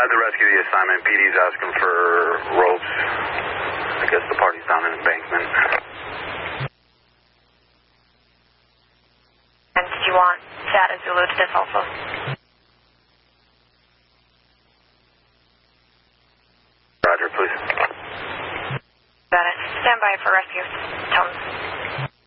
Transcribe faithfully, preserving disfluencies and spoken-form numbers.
had to rescue the assignment. P D's asking for ropes. I guess the party's down in Embankment. And did you want Sat and Zulu to this also? Roger, please. Got it. Stand by for rescue. Tone.